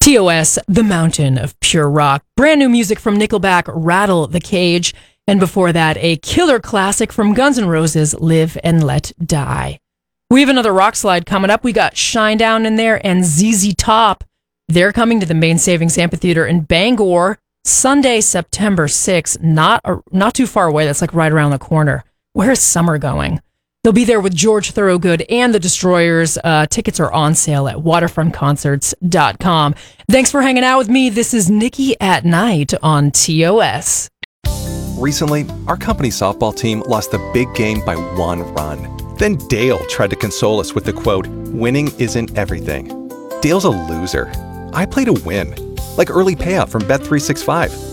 TOS, The Mountain of Pure Rock. Brand new music from Nickelback, Rattle the Cage. And before that, a killer classic from Guns N' Roses, Live and Let Die. We have another rock slide coming up. We got Shinedown in there and ZZ Top. They're coming to the Main Savings Amphitheater in Bangor Sunday, September 6th. Not too far away. That's like right around the corner. Where is summer going? They'll be there with George Thorogood and the Destroyers. Tickets are on sale at waterfrontconcerts.com. Thanks for hanging out with me. This is Nikki at Night on TOS. Recently, our company softball team lost the big game by 1 run. Then Dale tried to console us with the quote, "Winning isn't everything." Dale's a loser. I play to win, like early payout from Bet365.